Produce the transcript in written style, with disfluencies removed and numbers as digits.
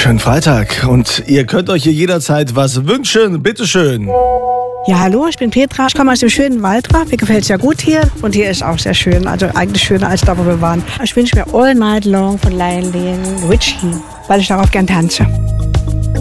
Schönen Freitag und ihr könnt euch hier jederzeit was wünschen. Bitteschön. Ja, hallo, ich bin Petra. Ich komme aus dem schönen Waldra. Mir gefällt es ja gut hier und hier ist auch sehr schön. Also eigentlich schöner als da, wo wir waren. Ich wünsche mir All Night Long von Lion Lane Richie, weil ich darauf gern tanze.